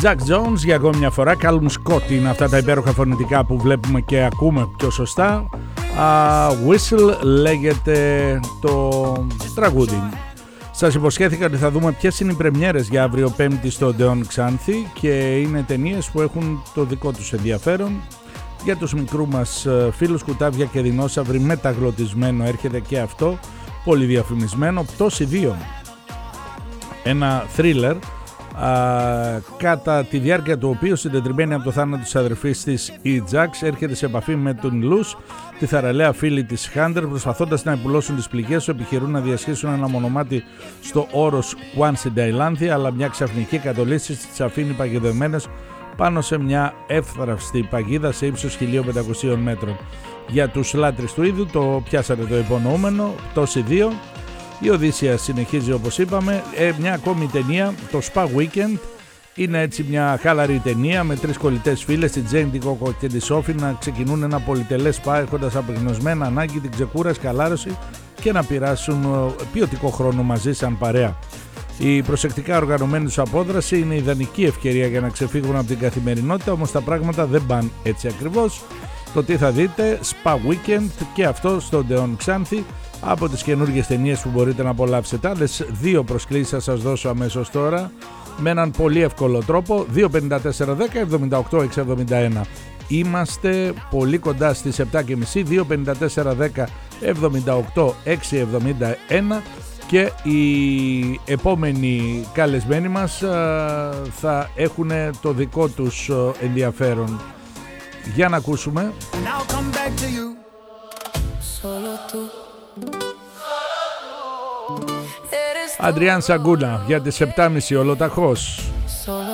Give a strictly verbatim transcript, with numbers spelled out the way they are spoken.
Jack Jones για ακόμη μια φορά. Callum Scott είναι αυτά τα υπέροχα φωνητικά που βλέπουμε και ακούμε πιο σωστά. uh, Whistle λέγεται το τραγούδι. Σας υποσχέθηκα ότι θα δούμε ποιες είναι οι πρεμιέρες για αύριο Πέμπτη στο Odeon Ξάνθη και είναι ταινίες που έχουν το δικό τους ενδιαφέρον. Για τους μικρού μας φίλους Κουτάβια και Δεινόσαυροι μεταγλωτισμένο έρχεται και αυτό, πολύ διαφημισμένο, Πτώση δύο. Ένα θρίλερ κατά τη διάρκεια του οποίου, συντετριμμένη από το θάνατο της αδερφής της η Jax, έρχεται σε επαφή με τον Luz, τη θαραλέα φίλη της Hunter. Προσπαθώντας να επουλώσουν τις πληγές του, επιχειρούν να διασχίσουν ένα μονομάτι στο όρος Quan στην Ταϊλάνδη, αλλά μια ξαφνική κατολίσθηση τις αφήνει παγιδευμένες πάνω σε μια εύθραυστη παγίδα σε ύψος χίλια πεντακόσια μέτρων. Για τους λάτρεις του είδου το πιάσατε το υπονοούμενο, Πτώση δύο. Η Οδύσσεια συνεχίζει όπως είπαμε. ε, Μια ακόμη ταινία, το Spa Weekend. Είναι έτσι μια χαλαρή ταινία με τρεις κολλητές φίλες, τη Τζέιν, την Κόκο και τη Σόφι, να ξεκινούν ένα πολυτελές σπα έχοντας απεγνωσμένα ανάγκη την ξεκούραση, χαλάρωση και να πειράσουν ποιοτικό χρόνο μαζί σαν παρέα. Η προσεκτικά οργανωμένη τους απόδραση είναι ιδανική ευκαιρία για να ξεφύγουν από την καθημερινότητα, όμως τα πράγματα δεν πάνε έτσι ακριβώς. Το τι θα δείτε, Spa Weekend, και αυτό στο Odeon Ξάνθη, από τις καινούργιες ταινίες που μπορείτε να απολαύσετε. Άλλες δύο προσκλήσεις θα σας δώσω αμέσως τώρα με έναν πολύ εύκολο τρόπο. Δύο πενήντα τέσσερα δέκα εβδομήντα οκτώ εξακόσια εβδομήντα ένα. Είμαστε πολύ κοντά στις επτά και μισή. Δύο πενήντα τέσσερα δέκα εβδομήντα οκτώ εξακόσια εβδομήντα ένα. Και οι επόμενοι καλεσμένοι μας θα έχουν το δικό τους ενδιαφέρον. Για να ακούσουμε. Αντριάν Σαγκούνα για τις επτά και μισή ολοταχώς.